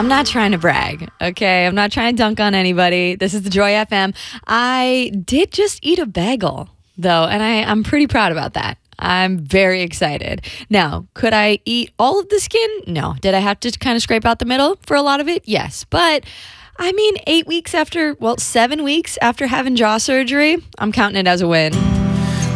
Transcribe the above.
I'm not trying to brag, okay? I'm not trying to dunk on anybody. This is the Joy FM. I did just eat a bagel, though, and I'm pretty proud about that. I'm very excited. Now, could I eat all of the skin? No. Did I have to kind of scrape out the middle for a lot of it? Yes. But, 7 weeks after having jaw surgery, I'm counting it as a win.